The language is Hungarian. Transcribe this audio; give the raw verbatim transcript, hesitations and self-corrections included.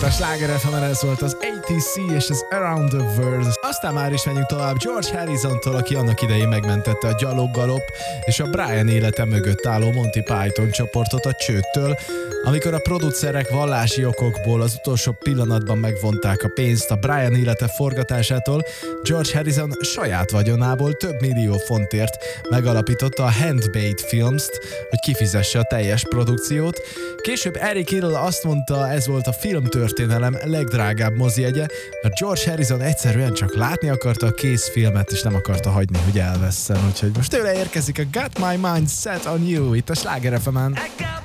Itt a Sláger ef emen ez volt az á té cé és az Around the World. Aztán már is menjünk tovább George Harrisontól, aki annak idején megmentette a Gyaloggalop és a Brian élete mögött álló Monty Python csoportot a csődtől, amikor a producerek vallási okokból az utolsó pillanatban megvonták a pénzt a Brian élete forgatásától. George Harrison saját vagyonából több millió fontért megalapította a Handmade Films-t, hogy kifizesse a teljes produkciót. Később Eric Idle azt mondta, ez volt a filmtörténelem legdrágább mozijegye, mert George Harrison egyszerűen csak látni akarta a kész filmet, és nem akarta hagyni, hogy elvesszen. Úgyhogy most tőle érkezik a Got My Mind Set on You itt a Sláger ef emen.